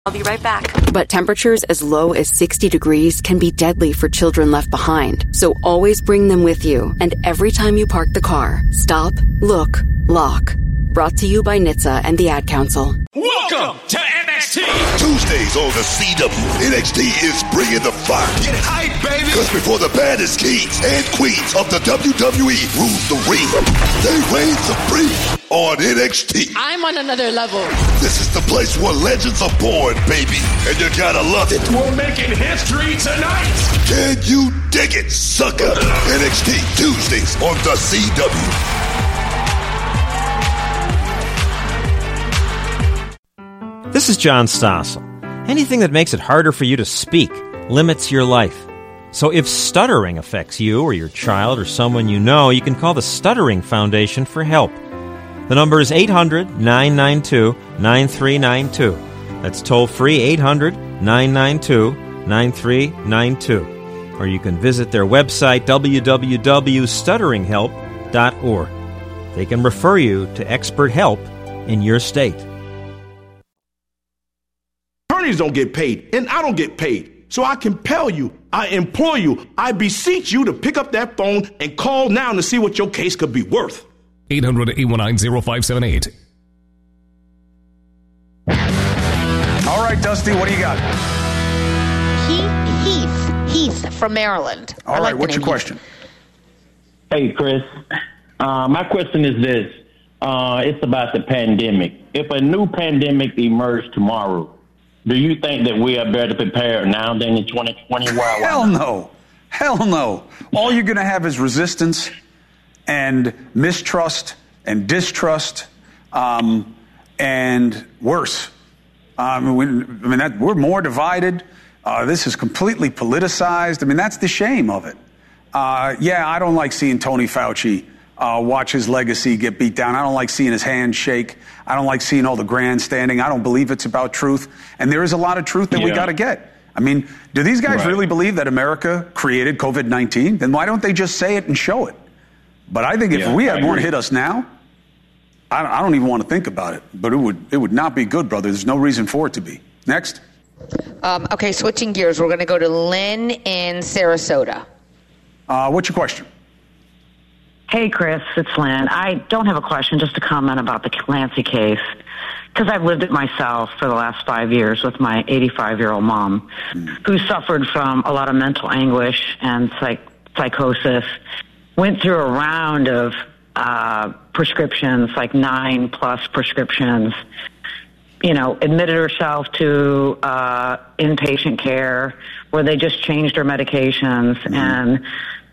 I'll be right back. But temperatures as low as 60 degrees can be deadly for children left behind. So always bring them with you. And every time you park the car, stop, look, lock. Brought to you by NHTSA and the Ad Council. Welcome to NXT. Tuesdays on the CW. NXT is bringing the fire. Get hype, baby. Because before the baddest kings and queens of the WWE rule the ring, they reign supreme on NXT. I'm on another level. This is the place where legends are born, baby. And you gotta love it. We're making history tonight. Can you dig it, sucker? NXT Tuesdays on the CW. This is John Stossel. Anything that makes it harder for you to speak limits your life. So if stuttering affects you or your child or someone you know, you can call the Stuttering Foundation for help. The number is 800-992-9392. That's toll-free 800-992-9392. Or you can visit their website, www.stutteringhelp.org. They can refer you to expert help in your state. Attorneys don't get paid, and I don't get paid. So I compel you, I implore you, I beseech you to pick up that phone and call now to see what your case could be worth. 800-819-0578. All right, Dusty, what do you got? Heath from Maryland. All right, what's your question? Hey, Chris. My question is this. It's about the pandemic. If a new pandemic emerged tomorrow, do you think that we are better prepared now than in 2020? Hell no. Hell no. All you're going to have is resistance and mistrust and distrust and worse. We're more divided. This is completely politicized. I mean, that's the shame of it. I don't like seeing Tony Fauci watch his legacy get beat down. I don't like seeing his hand shake. I don't like seeing all the grandstanding. I don't believe it's about truth. And there is a lot of truth that we got to get. I mean, do these guys really believe that America created COVID-19? Then why don't they just say it and show it? But I think if we had one hit us now, I don't even want to think about it. But it would not be good, brother. There's no reason for it to be. Next. Okay, switching gears. We're going to go to Lynn in Sarasota. What's your question? Hey, Chris, it's Lynn. I don't have a question, just a comment about the Clancy case, because I've lived it myself for the last 5 years with my 85-year-old mom, who suffered from a lot of mental anguish and psychosis, went through a round of prescriptions, like 9+ prescriptions, admitted herself to inpatient care where they just changed her medications. And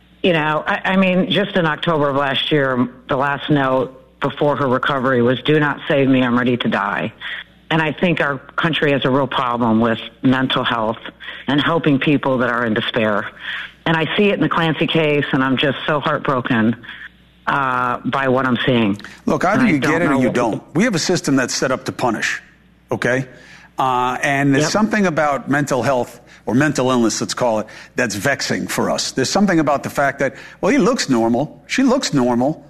just in October of last year, the last note before her recovery was, "Do not save me, I'm ready to die." And I think our country has a real problem with mental health and helping people that are in despair. And I see it in the Clancy case, and I'm just so heartbroken by what I'm seeing. Look, either you get it or you don't. We have a system that's set up to punish, okay? And there's something about mental health, or mental illness, let's call it, that's vexing for us. There's something about the fact that, well, he looks normal. She looks normal.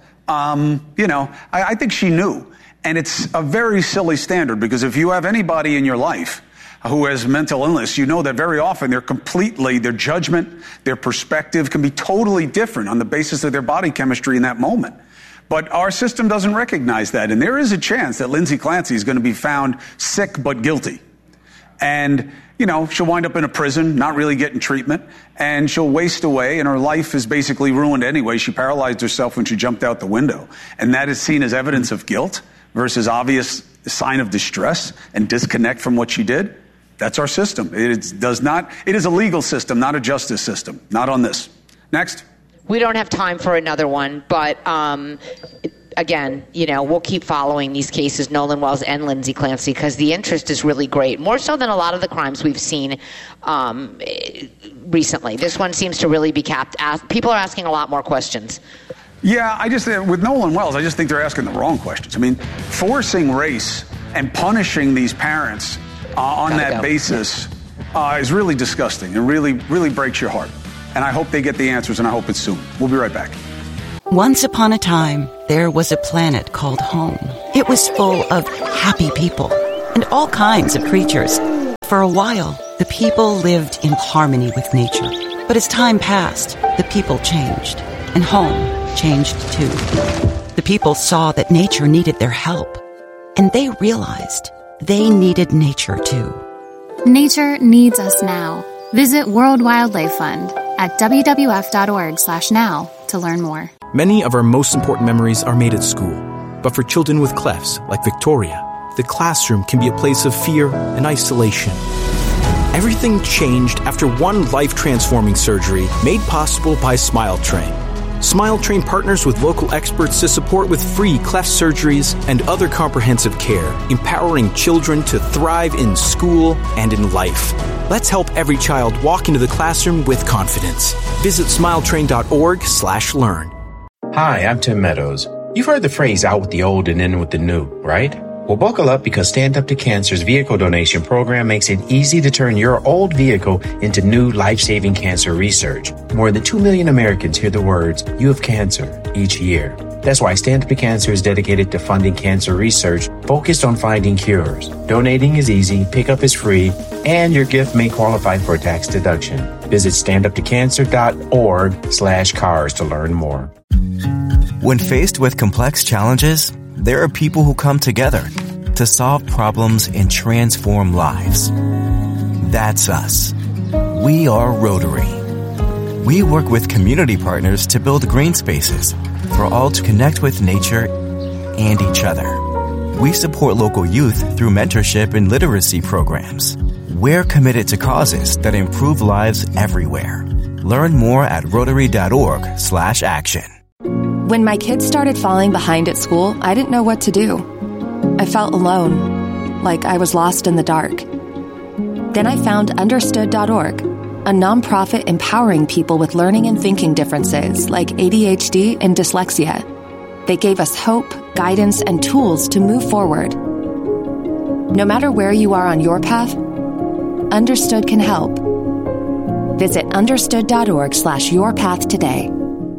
I think she knew. And it's a very silly standard, because if you have anybody in your life who has mental illness, you know that very often their judgment, their perspective can be totally different on the basis of their body chemistry in that moment. But our system doesn't recognize that. And there is a chance that Lindsay Clancy is going to be found sick but guilty. And, she'll wind up in a prison, not really getting treatment, and she'll waste away, and her life is basically ruined anyway. She paralyzed herself when she jumped out the window. And that is seen as evidence of guilt versus obvious sign of distress and disconnect from what she did. That's our system. It is a legal system, not a justice system. Not on this. Next. We don't have time for another one, but again, we'll keep following these cases, Nolan Wells and Lindsay Clancy, because the interest is really great, more so than a lot of the crimes we've seen recently. This one seems to really be capped. People are asking a lot more questions. Yeah, with Nolan Wells, I just think they're asking the wrong questions. I mean, forcing race and punishing these parents on that basis is really disgusting and really, really breaks your heart. And I hope they get the answers, and I hope it's soon. We'll be right back. Once upon a time, there was a planet called home. It was full of happy people and all kinds of creatures. For a while, the people lived in harmony with nature. But as time passed, the people changed, and home changed too. The people saw that nature needed their help, and they realized they needed nature too. Nature needs us now. Visit World Wildlife Fund at wwf.org/now to learn more. Many of our most important memories are made at school. But for children with clefts, like Victoria, the classroom can be a place of fear and isolation. Everything changed after one life-transforming surgery made possible by SmileTrain. SmileTrain partners with local experts to support with free cleft surgeries and other comprehensive care, empowering children to thrive in school and in life. Let's help every child walk into the classroom with confidence. Visit smiletrain.org/learn. Hi, I'm Tim Meadows. You've heard the phrase out with the old and in with the new, right? Well, buckle up because Stand Up to Cancer's vehicle donation program makes it easy to turn your old vehicle into new life-saving cancer research. More than 2 million Americans hear the words, "You have cancer," each year. That's why Stand Up to Cancer is dedicated to funding cancer research focused on finding cures. Donating is easy, pickup is free, and your gift may qualify for a tax deduction. Visit standuptocancer.org/cars to learn more. When faced with complex challenges, there are people who come together to solve problems and transform lives. That's us. We are Rotary. We work with community partners to build green spaces for all to connect with nature and each other. We support local youth through mentorship and literacy programs. We're committed to causes that improve lives everywhere. Learn more at Rotary.org/action. When my kids started falling behind at school, I didn't know what to do. I felt alone, like I was lost in the dark. Then I found Understood.org, a nonprofit empowering people with learning and thinking differences like ADHD and dyslexia. They gave us hope, guidance, and tools to move forward. No matter where you are on your path, Understood can help. Visit Understood.org/yourpath today.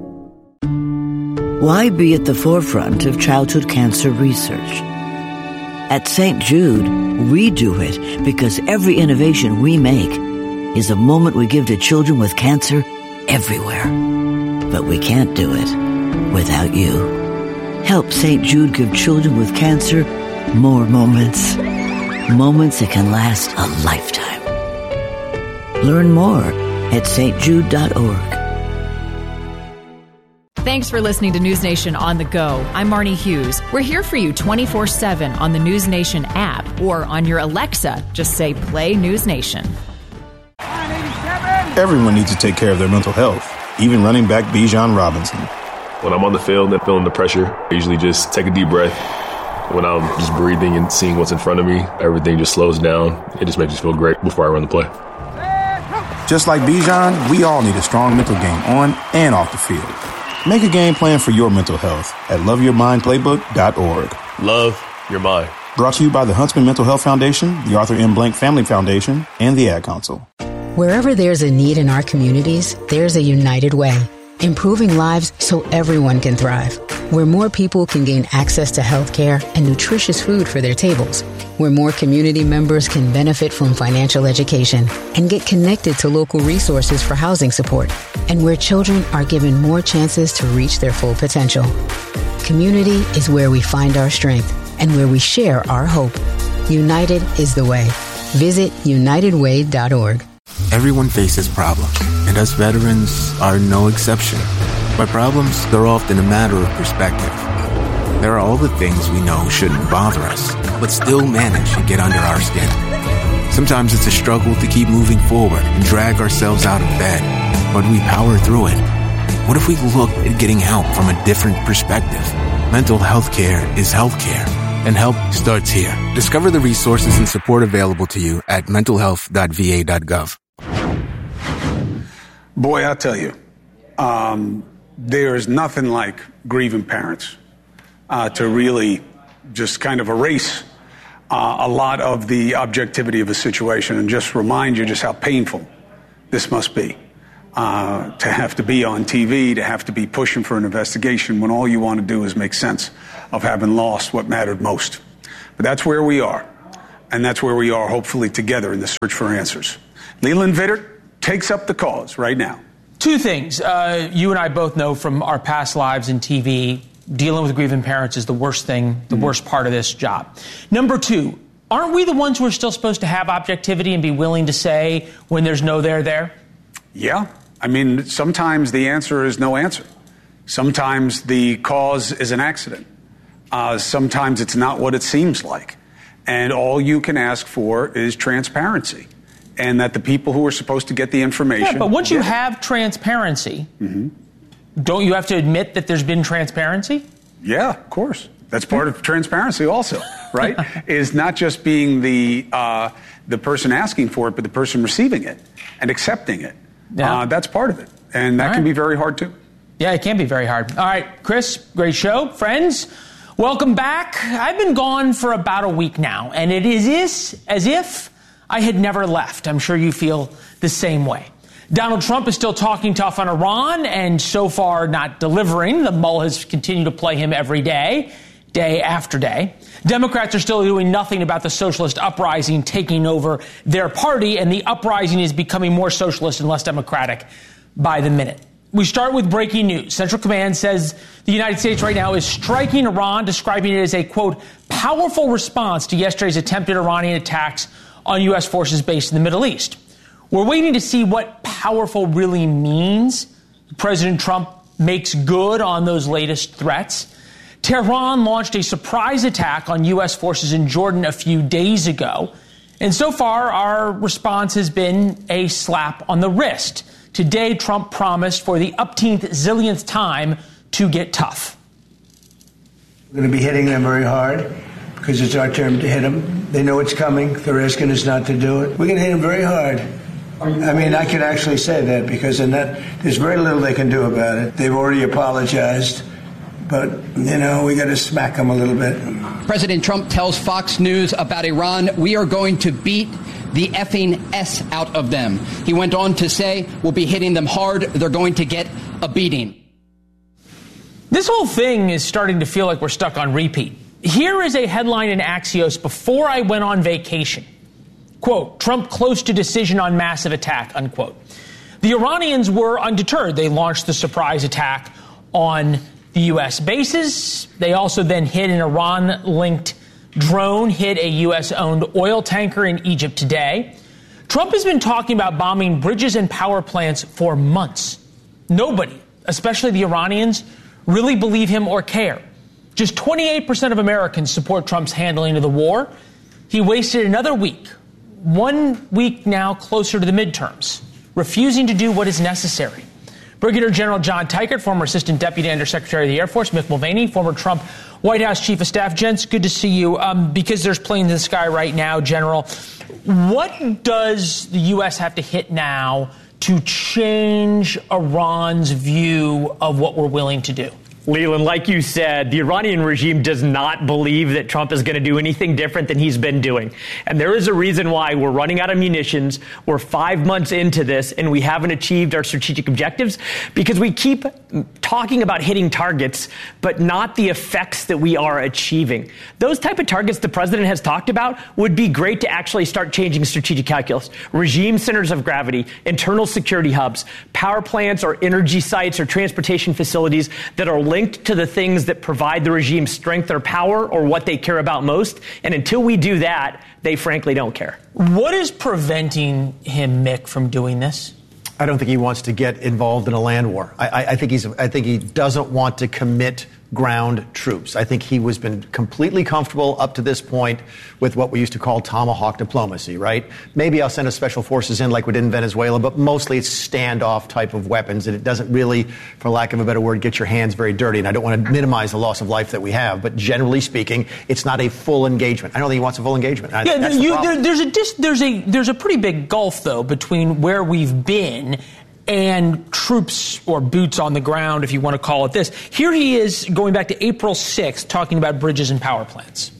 Why be at the forefront of childhood cancer research? At St. Jude, we do it because every innovation we make is a moment we give to children with cancer everywhere. But we can't do it without you. Help St. Jude give children with cancer more moments. Moments that can last a lifetime. Learn more at stjude.org. Thanks for listening to News Nation on the go. I'm Marnie Hughes. We're here for you 24/7 on the News Nation app or on your Alexa. Just say play News Nation. Everyone needs to take care of their mental health, even running back Bijan Robinson. When I'm on the field and feeling the pressure, I usually just take a deep breath. When I'm just breathing and seeing what's in front of me, everything just slows down. It just makes me feel great before I run the play. Just like Bijan, we all need a strong mental game on and off the field. Make a game plan for your mental health at loveyourmindplaybook.org. Love your mind. Brought to you by the Huntsman Mental Health Foundation, the Arthur M. Blank Family Foundation, and the Ad Council. Wherever there's a need in our communities, there's a United Way. Improving lives so everyone can thrive. Where more people can gain access to health care and nutritious food for their tables. Where more community members can benefit from financial education and get connected to local resources for housing support. And where children are given more chances to reach their full potential. Community is where we find our strength and where we share our hope. United is the way. Visit unitedway.org. Everyone faces problems, and us veterans are no exception. But problems, they're often a matter of perspective. There are all the things we know shouldn't bother us, but still manage to get under our skin. Sometimes it's a struggle to keep moving forward and drag ourselves out of bed, but we power through it. What if we look at getting help from a different perspective? Mental health care is health care, and help starts here. Discover the resources and support available to you at mentalhealth.va.gov. Boy, I'll tell you, there is nothing like grieving parents to really just kind of erase a lot of the objectivity of a situation and just remind you just how painful this must be. To have to be on TV, to have to be pushing for an investigation when all you want to do is make sense of having lost what mattered most. But that's where we are. And that's where we are, hopefully, together in the search for answers. Leland Vittert takes up the cause right now. Two things. You and I both know from our past lives in TV, dealing with grieving parents is the worst thing, the worst part of this job. Number two, aren't we the ones who are still supposed to have objectivity and be willing to say when there's no there? Yeah. I mean, sometimes the answer is no answer. Sometimes the cause is an accident. Sometimes it's not what it seems like. And all you can ask for is transparency. And that the people who are supposed to get the information... Yeah, but once you have transparency, don't you have to admit that there's been transparency? Yeah, of course. That's part of transparency also, right? Is not just being the person asking for it, but the person receiving it and accepting it. Yeah. That's part of it. And that can be very hard, too. Yeah, it can be very hard. All right, Chris, great show. Friends, welcome back. I've been gone for about a week now, and it is as if I had never left. I'm sure you feel the same way. Donald Trump is still talking tough on Iran and so far not delivering. The mull has continued to play him every day, day after day. Democrats are still doing nothing about the socialist uprising taking over their party, and the uprising is becoming more socialist and less democratic by the minute. We start with breaking news. Central Command says the United States right now is striking Iran, describing it as a, quote, powerful response to yesterday's attempted Iranian attacks on U.S. forces based in the Middle East. We're waiting to see what powerful really means. President Trump makes good on those latest threats. Tehran launched a surprise attack on U.S. forces in Jordan a few days ago. And so far, our response has been a slap on the wrist. Today, Trump promised for the upteenth zillionth time to get tough. We're going to be hitting them very hard because it's our turn to hit them. They know it's coming. They're asking us not to do it. We're going to hit them very hard. I mean, I can actually say that because in that, there's very little they can do about it. They've already apologized. But, you know, we got to smack them a little bit. President Trump tells Fox News about Iran, we are going to beat the effing S out of them. He went on to say, we'll be hitting them hard. They're going to get a beating. This whole thing is starting to feel like we're stuck on repeat. Here is a headline in Axios before I went on vacation. Quote, Trump close to decision on massive attack, unquote. The Iranians were undeterred. They launched the surprise attack on the U.S. bases. They also then hit an Iran-linked drone, hit a U.S.-owned oil tanker in Egypt today. Trump has been talking about bombing bridges and power plants for months. Nobody, especially the Iranians, really believe him or care. Just 28% of Americans support Trump's handling of the war. He wasted another week, 1 week now closer to the midterms, refusing to do what is necessary. Brigadier General John Teichert, former Assistant Deputy Undersecretary of the Air Force, Mick Mulvaney, former Trump White House Chief of Staff. Gents, good to see you. Because there's planes in the sky right now, General, what does the U.S. have to hit now to change Iran's view of what we're willing to do? Leland, like you said, the Iranian regime does not believe that Trump is going to do anything different than he's been doing. And there is a reason why we're running out of munitions. We're 5 months into this, and we haven't achieved our strategic objectives because we keep talking about hitting targets, but not the effects that we are achieving. Those type of targets the president has talked about would be great to actually start changing strategic calculus. Regime centers of gravity, internal security hubs, power plants or energy sites or transportation facilities that are linked to the things that provide the regime strength or power or what they care about most. And until we do that, they frankly don't care. What is preventing him, Mick, from doing this? I don't think he wants to get involved in a land war. I think he doesn't want to commit ground troops. I think he has been completely comfortable up to this point with what we used to call tomahawk diplomacy, right? Maybe I'll send a special forces in like we did in Venezuela, but mostly it's standoff type of weapons, and it doesn't really, for lack of a better word, get your hands very dirty. And I don't want to minimize the loss of life that we have, but generally speaking, it's not a full engagement. I don't think he wants a full engagement. There's a pretty big gulf, though, between where we've been and troops or boots on the ground, if you want to call it this. Here he is going back to April 6th talking about bridges and power plants.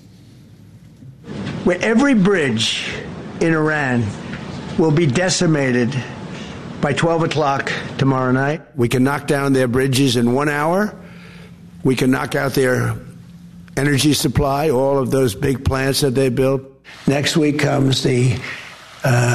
Where every bridge in Iran will be decimated by 12 o'clock tomorrow night. We can knock down their bridges in 1 hour. We can knock out their energy supply, all of those big plants that they built. Next week comes the